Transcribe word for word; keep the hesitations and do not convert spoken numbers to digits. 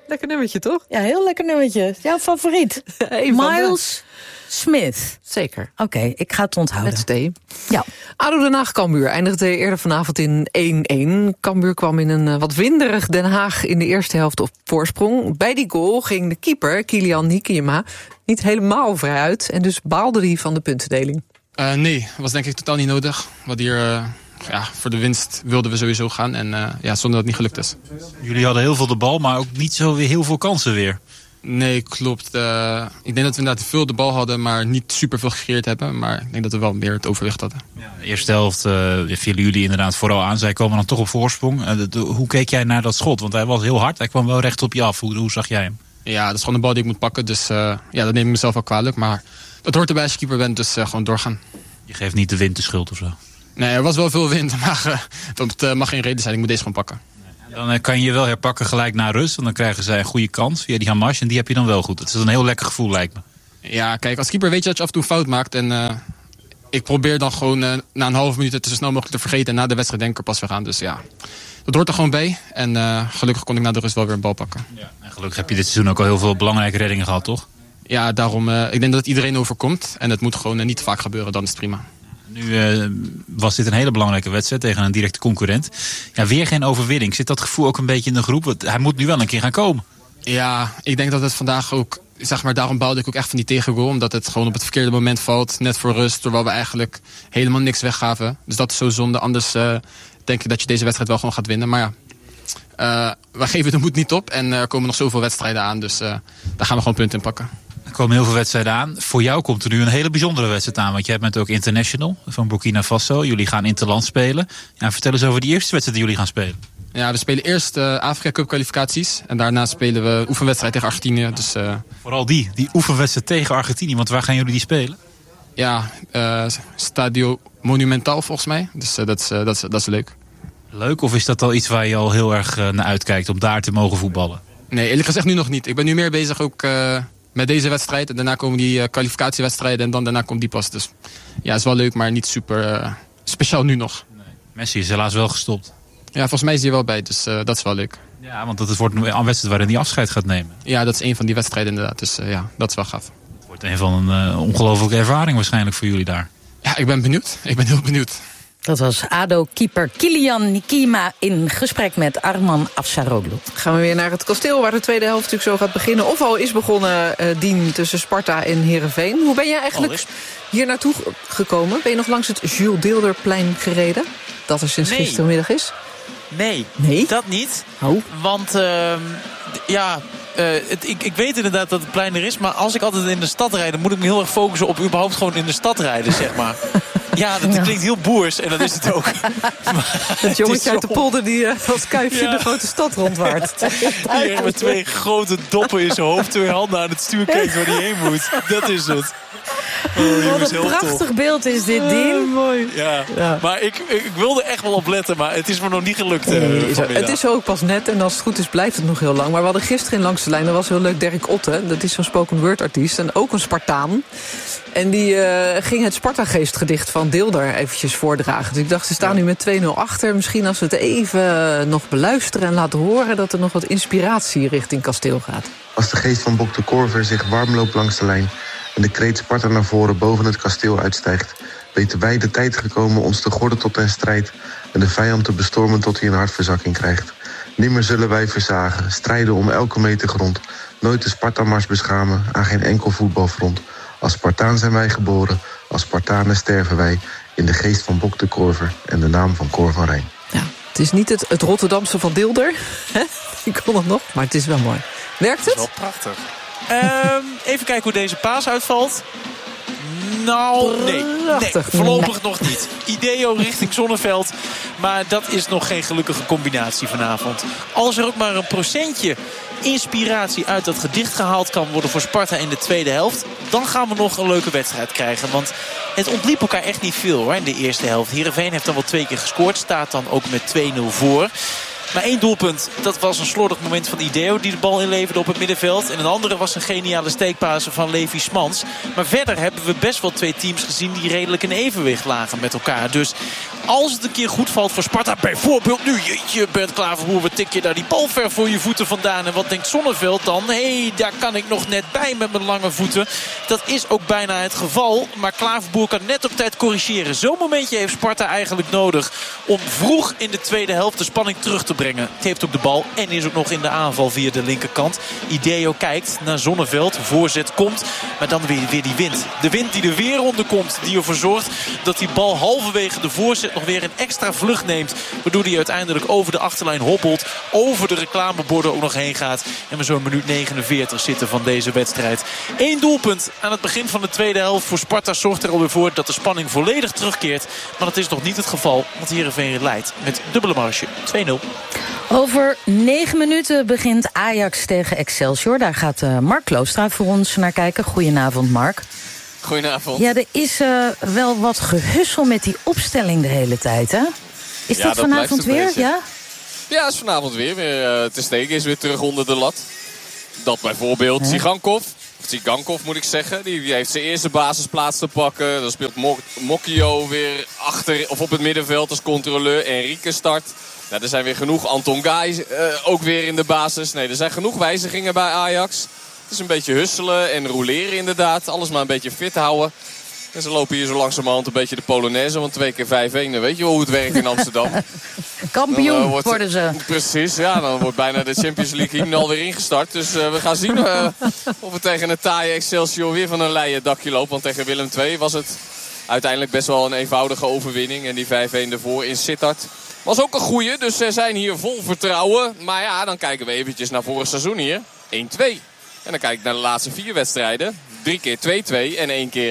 Lekker nummertje, toch? Ja, heel lekker nummertje. Jouw favoriet? Miles Smith. Zeker. Oké, okay, ik ga het onthouden. Met thee. Ja. A D O Den Haag Cambuur eindigde eerder vanavond in één-één. Cambuur kwam in een uh, wat winderig Den Haag in de eerste helft op voorsprong. Bij die goal ging de keeper, Kylian Hiekema, niet helemaal vrij uit. En dus baalde hij van de puntendeling. Uh, nee, was denk ik totaal niet nodig. Wat hier... Uh... Ja, voor de winst wilden we sowieso gaan. En uh, ja, zonder dat het niet gelukt is. Jullie hadden heel veel de bal, maar ook niet zo weer heel veel kansen weer. Nee, klopt. Uh, ik denk dat we inderdaad veel de bal hadden, maar niet super veel gecreëerd hebben. Maar ik denk dat we wel meer het overwicht hadden. Ja, de eerste helft uh, vielen jullie inderdaad vooral aan. Zij komen dan toch op voorsprong. Uh, de, de, hoe keek jij naar dat schot? Want hij was heel hard. Hij kwam wel recht op je af. Hoe, hoe zag jij hem? Ja, dat is gewoon een bal die ik moet pakken. Dus uh, ja, dat neem ik mezelf wel kwalijk. Maar dat hoort erbij als je keeper bent, dus uh, gewoon doorgaan. Je geeft niet de wind de schuld of zo? Nee, er was wel veel wind, maar uh, dat uh, mag geen reden zijn. Ik moet deze gewoon pakken. Dan uh, kan je je wel herpakken gelijk naar rust. Want dan krijgen zij een goede kans via die Hamas. En die heb je dan wel goed. Het is een heel lekker gevoel, lijkt me. Ja, kijk, als keeper weet je dat je af en toe een fout maakt. En uh, ik probeer dan gewoon uh, na een half minuut het zo snel mogelijk te vergeten. En na de wedstrijd denk ik er pas weer aan. Dus ja, dat hoort er gewoon bij. En uh, gelukkig kon ik na de rust wel weer een bal pakken. Ja, en gelukkig heb je dit seizoen ook al heel veel belangrijke reddingen gehad, toch? Ja, daarom. Uh, ik denk dat het iedereen overkomt. En het moet gewoon uh, niet te vaak gebeuren, dan is het prima. Nu uh, was dit een hele belangrijke wedstrijd tegen een directe concurrent. Ja, weer geen overwinning. Zit dat gevoel ook een beetje in de groep? Want hij moet nu wel een keer gaan komen. Ja, ik denk dat het vandaag ook... Zeg maar, daarom bouwde ik ook echt van die tegengoal. Omdat het gewoon op het verkeerde moment valt. Net voor rust, terwijl we eigenlijk helemaal niks weggaven. Dus dat is zo zonde. Anders uh, denk ik dat je deze wedstrijd wel gewoon gaat winnen. Maar ja, uh, wij geven de moed niet op. En er komen nog zoveel wedstrijden aan. Dus uh, daar gaan we gewoon punten in pakken. Er komen heel veel wedstrijden aan. Voor jou komt er nu een hele bijzondere wedstrijd aan. Want jij bent ook international van Burkina Faso. Jullie gaan interland spelen. Ja, vertel eens over die eerste wedstrijd die jullie gaan spelen. Ja, we spelen eerst uh, Afrika Cup kwalificaties. En daarna spelen we oefenwedstrijd tegen Argentinië. Dus, uh... Vooral die, die oefenwedstrijd tegen Argentinië. Want waar gaan jullie die spelen? Ja, uh, Stadio Monumental volgens mij. Dus uh, dat, is, uh, dat, is, dat is leuk. Leuk, of is dat al iets waar je al heel erg uh, naar uitkijkt om daar te mogen voetballen? Nee, eerlijk gezegd nu nog niet. Ik ben nu meer bezig ook... Uh, met deze wedstrijd. En daarna komen die uh, kwalificatiewedstrijden. En dan daarna komt die pas. Dus ja, is wel leuk, maar niet super uh, speciaal nu nog. Nee. Messi is helaas wel gestopt. Ja, volgens mij is hij er wel bij. Dus uh, dat is wel leuk. Ja, want dat wordt een wedstrijd waarin hij afscheid gaat nemen. Ja, dat is een van die wedstrijden inderdaad. Dus uh, ja, dat is wel gaaf. Het wordt een van een uh, ongelofelijke ervaring waarschijnlijk voor jullie daar. Ja, ik ben benieuwd. Ik ben heel benieuwd. Dat was A D O-keeper Kylian Hiekema in gesprek met Arman Afsaroglu. Gaan we weer naar het kasteel waar de tweede helft natuurlijk zo gaat beginnen. Of al is begonnen, uh, Dien, tussen Sparta en Heerenveen. Hoe ben jij eigenlijk hier naartoe gekomen? Ben je nog langs het Jules Deelderplein gereden? Dat er sinds nee. gistermiddag is? Nee, nee, dat niet. Oh. Want uh, ja... Uh, het, ik, ik weet inderdaad dat het plein er is, maar als ik altijd in de stad rijd, dan moet ik me heel erg focussen op überhaupt gewoon in de stad rijden, zeg maar. Ja, dat ja. klinkt heel boers en dat is het ook. Het jongetje uit de polder die uh, als kuifje ja. de grote stad rondwaart. Hier met twee grote doppen in zijn hoofd, twee handen aan het stuur kijkt waar hij heen moet. Dat is het. Oh, Wat een prachtig tof. beeld is dit, Dien. Uh, mooi. Ja, ja. Maar ik, ik wilde echt wel op letten, maar het is me nog niet gelukt. Uh, nee, is het is ook pas net en als het goed is blijft het nog heel lang. Maar we hadden gisteren in Langs de Lijn, dat was heel leuk, Dirk Otte. Dat is zo'n spoken word artiest en ook een Spartaan. En die uh, ging het Sparta-geestgedicht van Deelder eventjes voordragen. Dus ik dacht, ze staan ja. nu met twee nul achter. Misschien als we het even nog beluisteren en laten horen, dat er nog wat inspiratie richting kasteel gaat. Als de geest van Bok de Korver zich warm loopt langs de lijn en de kreet Sparta naar voren boven het kasteel uitstijgt, weten wij de tijd gekomen ons te gorden tot den strijd en de vijand te bestormen tot hij een hartverzakking krijgt. Nimmer zullen wij verzagen, strijden om elke meter grond, nooit de Sparta-mars beschamen aan geen enkel voetbalfront. Als Spartaan zijn wij geboren, als Spartanen sterven wij in de geest van Bok de Korver en de naam van Cor van Rijn. Ja, het is niet het, het Rotterdamse van Deelder, die kon het nog, maar het is wel mooi. Werkt het? Dat is wel prachtig. um, even kijken hoe deze paas uitvalt. Nou, nee. nee voorlopig nee. nog niet. Ideo richting Zonneveld. Maar dat is nog geen gelukkige combinatie vanavond. Als er ook maar een procentje inspiratie uit dat gedicht gehaald kan worden voor Sparta in de tweede helft, dan gaan we nog een leuke wedstrijd krijgen. Want het ontliep elkaar echt niet veel hoor in de eerste helft. Heerenveen heeft dan wel twee keer gescoord. Staat dan ook met twee nul voor. Maar één doelpunt, dat was een slordig moment van Ideo die de bal inleverde op het middenveld. En een andere was een geniale steekpaase van Levi Smans. Maar verder hebben we best wel twee teams gezien die redelijk in evenwicht lagen met elkaar. Dus Als het een keer goed valt voor Sparta, bijvoorbeeld nu, jeetje Bert Klaverboer, wat tik je daar die bal ver voor je voeten vandaan. En wat denkt Zonneveld dan? Hé, hey, daar kan ik nog net bij met mijn lange voeten. Dat is ook bijna het geval. Maar Klaverboer kan net op tijd corrigeren. Zo'n momentje heeft Sparta eigenlijk nodig om vroeg in de tweede helft de spanning terug te brengen. Het heeft ook de bal en is ook nog in de aanval via de linkerkant. Ideo kijkt naar Zonneveld. Voorzet komt, maar dan weer, weer die wind. De wind die er weer onder komt, die ervoor zorgt dat die bal halverwege de voorzet nog weer een extra vlucht neemt. Waardoor hij uiteindelijk over de achterlijn hobbelt. Over de reclameborden ook nog heen gaat. En we zo'n minuut negenenveertig zitten van deze wedstrijd. Eén doelpunt aan het begin van de tweede helft voor Sparta zorgt er alweer voor dat de spanning volledig terugkeert. Maar dat is nog niet het geval, want Heerenveen leidt met dubbele marge twee nul. Over negen minuten begint Ajax tegen Excelsior. Daar gaat uh, Mark Kloostra voor ons naar kijken. Goedenavond, Mark. Goedenavond. Ja, er is uh, wel wat gehussel met die opstelling de hele tijd, hè? Is ja, dat, dat vanavond weer? Beetje. Ja? Ja, is vanavond weer. weer uh, te steken is weer terug onder de lat. Dat bijvoorbeeld Tsigankov, of Tsigankov moet ik zeggen, die, die heeft zijn eerste basisplaats te pakken. Dan speelt Mok Mokio weer achter of op het middenveld als controleur. Enrique start. Nou, er zijn weer genoeg. Anton Gaay uh, ook weer in de basis. Nee, er zijn genoeg wijzigingen bij Ajax. Het is een beetje husselen en roleren inderdaad. Alles maar een beetje fit houden. En ze lopen hier zo langzamerhand een beetje de Polonaise. Want twee keer vijf-één, dan weet je wel hoe het werkt in Amsterdam. Kampioen dan, uh, wordt, worden ze. Precies, ja. Dan wordt bijna de Champions League hier alweer ingestart. Dus uh, we gaan zien uh, of het tegen een taaie Excelsior weer van een leien dakje loopt. Want tegen Willem twee was het uiteindelijk best wel een eenvoudige overwinning. En die vijf-één ervoor in Sittard was ook een goeie. Dus ze zijn hier vol vertrouwen. Maar ja, dan kijken we eventjes naar vorig seizoen hier. één twee. En dan kijk ik naar de laatste vier wedstrijden. Drie keer twee-twee en één keer